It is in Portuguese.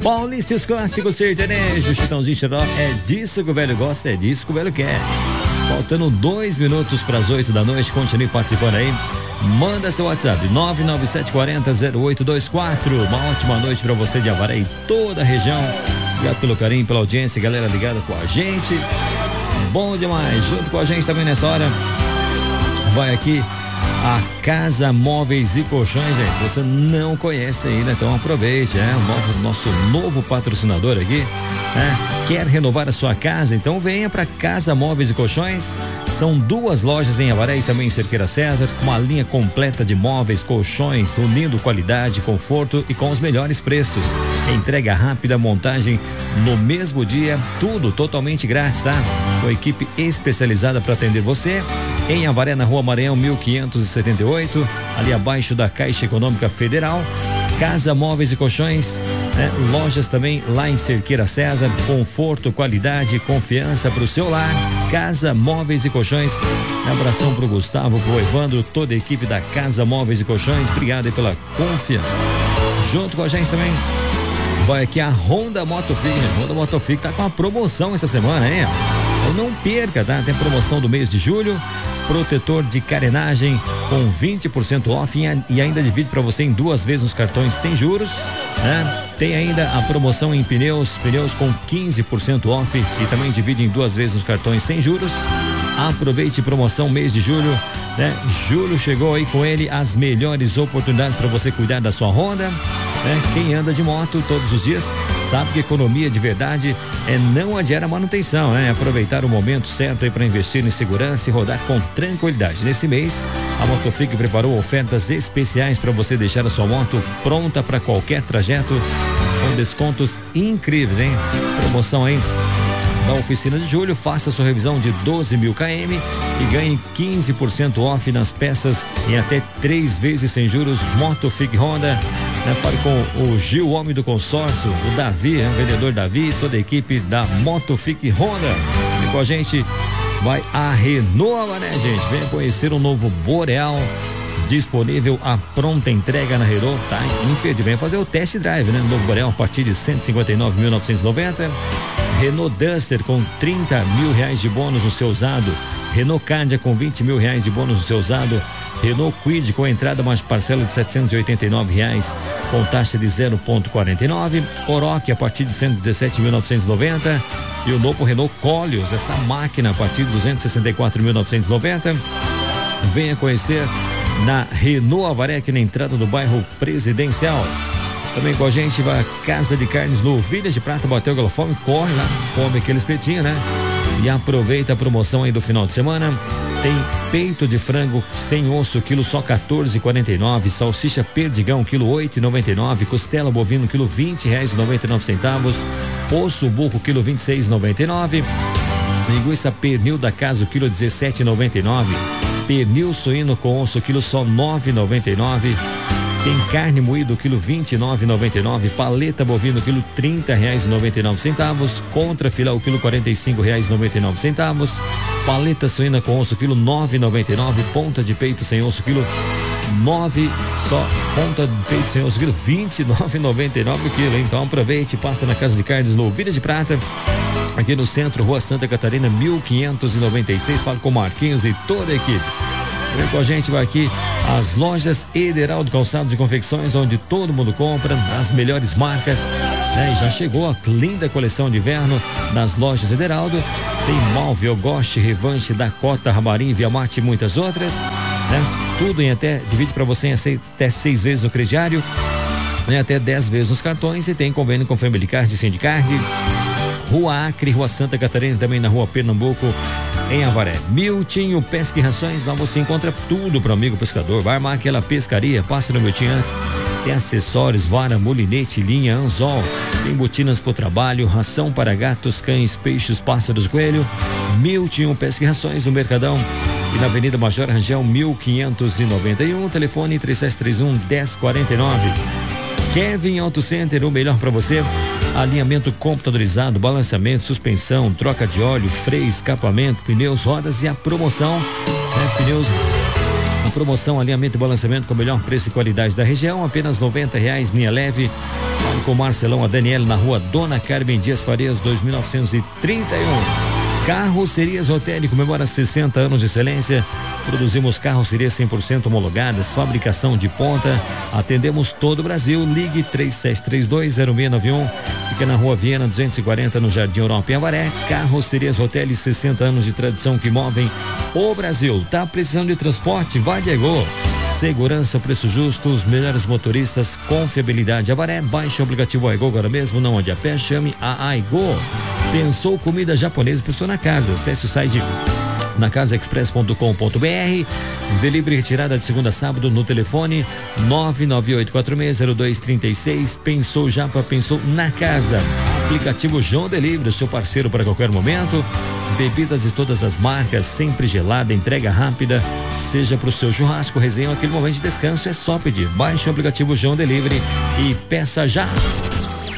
Paulista, os clássicos sertanejos, Chitãozinho Xodó, é disso que o velho gosta, é disso que o velho quer. Faltando 2 minutos para as 8 da noite, continue participando aí. Manda seu WhatsApp, 997400824. Uma ótima noite para você de Avaré e toda a região. Obrigado pelo carinho, pela audiência, galera ligada com a gente. Bom demais, junto com a gente também nessa hora. Vai aqui a Casa Móveis e Colchões, gente. Se você não conhece ainda, então aproveite, o nosso novo patrocinador aqui, quer renovar a sua casa? Então venha para Casa Móveis e Colchões. São 2 lojas em Avaré e também em Cerqueira César, uma linha completa de móveis, colchões, unindo qualidade, conforto e com os melhores preços. Entrega rápida, montagem no mesmo dia, tudo totalmente grátis, tá? Com equipe especializada para atender você. Em Avaré, na Rua Maranhão 1578, ali abaixo da Caixa Econômica Federal. Casa Móveis e Colchões, lojas também lá em Cerqueira César, conforto, qualidade, confiança para o seu lar. Casa Móveis e Colchões. Um abração pro Gustavo, pro Evandro, toda a equipe da Casa Móveis e Colchões. Obrigado aí pela confiança. Junto com a gente também vai aqui a Honda Motofig, né? Honda Motofig tá com uma promoção essa semana, hein? Então não perca, tá? Tem promoção do mês de julho. Protetor de carenagem com 20% off e ainda divide para você em 2 vezes nos cartões sem juros, né? Tem ainda a promoção em pneus com 15% off e também divide em 2 vezes nos cartões sem juros. Aproveite promoção mês de julho, né? Julho chegou aí com ele as melhores oportunidades para você cuidar da sua Honda, né? Quem anda de moto todos os dias sabe que economia de verdade é não adiar a manutenção, né? Aproveitar o momento certo aí para investir em segurança e rodar com tranquilidade. Nesse mês, a Motofig preparou ofertas especiais para você deixar a sua moto pronta para qualquer trajeto com descontos incríveis, hein? Promoção aí da oficina de julho, faça sua revisão de 12.000 km e ganhe 15% off nas peças em até 3 vezes sem juros. Motofig Honda, né? Fale com o Gil, homem do consórcio, o Davi, o vendedor Davi, toda a equipe da Motofig Honda. E com a gente vai a Renault, né, gente? Venha conhecer o novo Boreal, disponível a pronta entrega na Renault, tá imperdível. Venha fazer o test drive, né? Novo Boreal a partir de 159.990. Renault Duster com 30 mil reais de bônus no seu usado. Renault Candia com 20 mil reais de bônus no seu usado. Renault Kwid com entrada mais parcela de R$789 com taxa de 0,49. Oroch a partir de 117.990. E o novo Renault Koleos, essa máquina a partir de 264.990. Venha conhecer na Renault Avaré, aqui na entrada do bairro Presidencial. Também com a gente vai a Casa de Carnes no Vilhas de Prata. Bateu aquela fome, corre lá, come aquele espetinho, né? E aproveita a promoção aí do final de semana. Tem peito de frango sem osso, quilo só R$14,49. Salsicha perdigão, quilo R$8,99. Costela bovino, quilo R$20,99. Osso burro, quilo R$26,99. Linguiça pernil da casa, quilo R$17,99. Pernil suíno com osso, quilo só R$9,99. Tem carne moída, quilo R$29,99. Paleta bovino, quilo R$30,99. Contra filé, o quilo R$45,99. Paleta suína com osso, quilo R$9,99. Ponta de peito sem osso, quilo R$9. Só ponta de peito sem osso, quilo R$29,99 o quilo. Então aproveite, passa na Casa de Carnes no Vilhas de Prata, aqui no centro, Rua Santa Catarina 1596. Fala com Marquinhos e toda a equipe. Vem com a gente, vai aqui as lojas Ederaldo Calçados e Confecções, onde todo mundo compra as melhores marcas, né? E já chegou a linda coleção de inverno nas lojas Ederaldo. Tem Malve, Ogoste, Revanche, Dakota, Ramarim, Via Marte e muitas outras, né? Tudo em até, divide para você em até 6 vezes no crediário, né? Até 10 vezes nos cartões, e tem convênio com Family Card e Sindicard. Rua Acre, Rua Santa Catarina, também na Rua Pernambuco, em Avaré. Miltinho Pesca e Rações, lá você encontra tudo para o amigo pescador. Vai armar aquela pescaria, passa no Miltinho antes. Tem acessórios, vara, molinete, linha, anzol. Tem botinas para o trabalho, ração para gatos, cães, peixes, pássaros, coelho. Miltinho Pesca e Rações, no Mercadão e na Avenida Major Rangel 1591. Telefone 3731-1049. Kevin Auto Center, o melhor para você. Alinhamento computadorizado, balanceamento, suspensão, troca de óleo, freio, escapamento, pneus, rodas e a promoção, né? Pneus, a promoção, alinhamento e balanceamento com o melhor preço e qualidade da região, apenas R$90, linha leve. com Marcelão, a Daniela, na rua Dona Carmen Dias Farias, 2931. Carrocerias Rotelli comemora 60 anos de excelência. Produzimos carrocerias 100% homologadas, fabricação de ponta. Atendemos todo o Brasil. Ligue 37320691. Fica na Rua Viena 240, no Jardim Europa, em Avaré. Carrocerias Rotelli, 60 anos de tradição que movem o Brasil. Tá precisando de transporte? Vai de Aigô. Segurança, preço justo, os melhores motoristas, confiabilidade. Avaré, baixe o aplicativo Aigô agora mesmo, não ande a pé, chame a Aigô. Pensou comida japonesa, pessoa na casa. Acesse o site nacasaexpress.com.br. Delivery retirada de segunda a sábado no telefone 998460236. Pensou Japa, pensou na casa. Aplicativo João Delivery, seu parceiro para qualquer momento. Bebidas de todas as marcas, sempre gelada, entrega rápida. Seja para o seu churrasco, resenha, aquele momento de descanso, é só pedir. Baixe o aplicativo João Delivery e peça já.